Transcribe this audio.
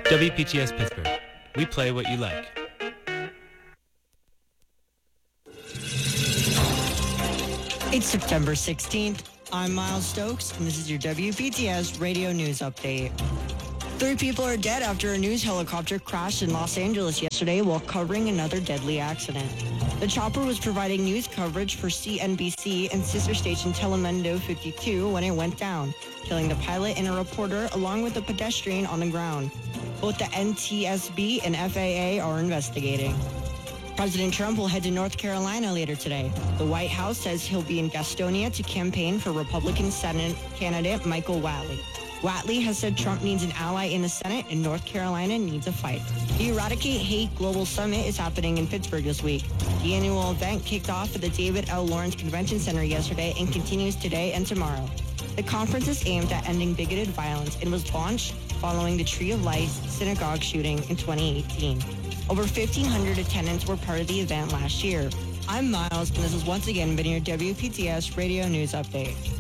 WPTS Pittsburgh. We play what you like. It's September 16th. I'm Miles Stokes, and this is your WPTS Radio News Update. 3 people are dead after a news helicopter crashed in Los Angeles yesterday while covering another deadly accident. The chopper was providing news coverage for CNBC and sister station Telemundo 52 when it went down, killing the pilot and a reporter along with a pedestrian on the ground. Both the NTSB and FAA are investigating. President Trump will head to North Carolina later today. The White House says he'll be in Gastonia to campaign for Republican Senate candidate Michael Whatley. Whatley has said Trump needs an ally in the Senate and North Carolina needs a fight. The Eradicate Hate Global Summit is happening in Pittsburgh this week. The annual event kicked off at the David L. Lawrence Convention Center yesterday and continues today and tomorrow. The conference is aimed at ending bigoted violence and was launched following the Tree of Life synagogue shooting in 2018. Over 1,500 attendants were part of the event last year. I'm Miles, and this has once again been your WPTS Radio News Update.